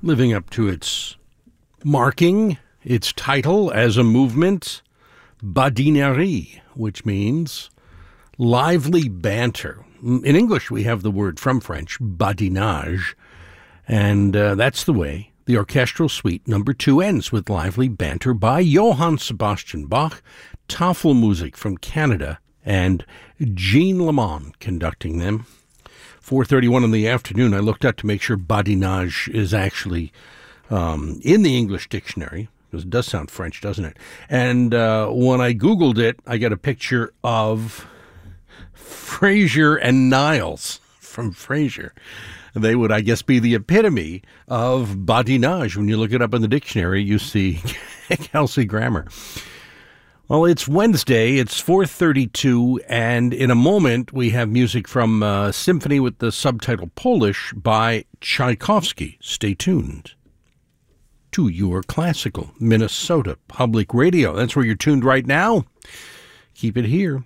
living up to its marking, its title as a movement, badinerie, which means lively banter. In English, we have the word from French, badinage, and that's the way the orchestral suite number 2 ends, with lively banter by Johann Sebastian Bach, Tafelmusik from Canada, and Jean Lamont conducting them. 4:31 in the afternoon, I looked up to make sure badinage is actually in the English dictionary, because it does sound French, doesn't it? And when I Googled it, I got a picture of Frasier and Niles from Frasier. They would, I guess, be the epitome of badinage. When you look it up in the dictionary, you see Kelsey Grammer. Well, it's Wednesday, it's 4:32, and in a moment we have music from a symphony with the subtitle Polish by Tchaikovsky. Stay tuned to your classical Minnesota Public Radio. That's where you're tuned right now. Keep it here.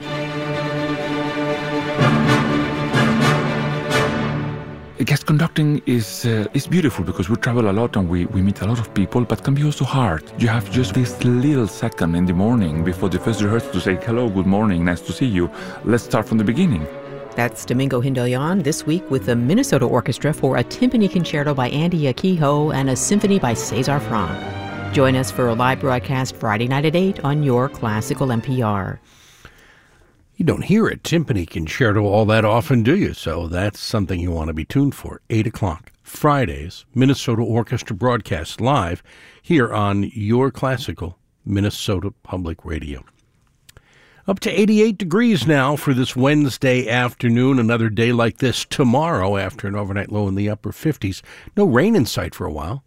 Guest conducting is beautiful because we travel a lot and we meet a lot of people, but can be also hard. You have just this little second in the morning before the first rehearsal to say, hello, good morning, nice to see you. Let's start from the beginning. That's Domingo Hindalyan this week with the Minnesota Orchestra for a timpani concerto by Andy Akiho and a symphony by César Franck. Join us for a live broadcast Friday night at 8 on your classical NPR. You don't hear a timpani concerto all that often, do you? So that's something you want to be tuned for. 8 o'clock, Fridays, Minnesota Orchestra broadcast live here on your classical Minnesota Public Radio. Up to 88 degrees now for this Wednesday afternoon. Another day like this tomorrow after an overnight low in the upper 50s. No rain in sight for a while.